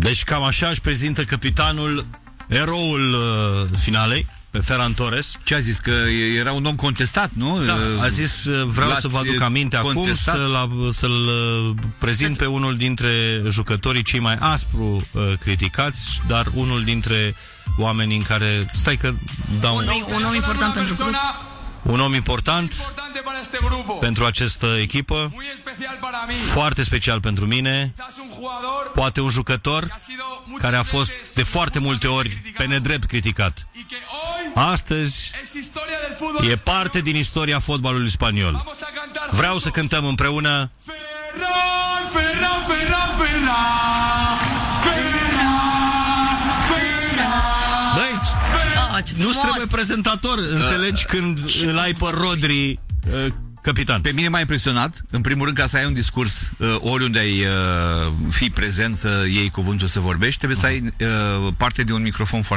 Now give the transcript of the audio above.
Deci cam așa își prezintă capitanul, eroul finalei, pe Ferran Torres. Ce a zis? Că era un om contestat, nu? Da, a zis, vreau să vă aduc aminte contestat? Acum să-l prezint pe unul dintre jucătorii cei mai aspru criticați, dar unul dintre oamenii în care... Stai că dau un om important pentru grup. Un om important pentru această echipă, foarte special pentru mine, poate un jucător care a fost de foarte multe ori pe nedrept criticat. Astăzi e parte din istoria fotbalului spaniol. Vreau să cântăm împreună Ferran, Ferran, Ferran, Ferran, nu-ți trebuie prezentator, înțelegi, când îl ai pe Rodri capitan. Pe mine m-a impresionat, în primul rând, ca să ai un discurs oriunde ai fi prezent, să iei cuvântul, să vorbești, trebuie să ai parte de un microfon foarte